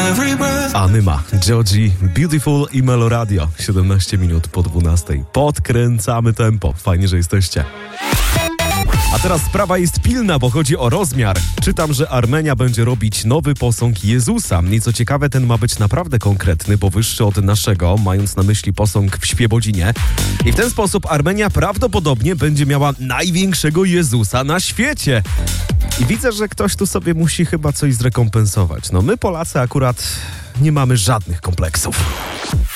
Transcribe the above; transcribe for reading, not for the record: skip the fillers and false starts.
Anyma, Joji, Beautiful i Meloradio. 17 minut po 12. Podkręcamy tempo. Fajnie, że jesteście. A teraz sprawa jest pilna, bo chodzi o rozmiar. Czytam, że Armenia będzie robić nowy posąg Jezusa. I co ciekawe, ten ma być naprawdę konkretny, bo wyższy od naszego, mając na myśli posąg w Świebodzinie. I w ten sposób Armenia prawdopodobnie będzie miała największego Jezusa na świecie. I widzę, że ktoś tu sobie musi chyba coś zrekompensować. No my Polacy akurat nie mamy żadnych kompleksów.